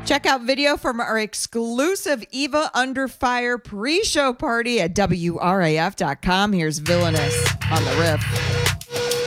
Check out video from our exclusive Eva Under Fire pre-show party at WRAF.com. Here's Villainous on the riff.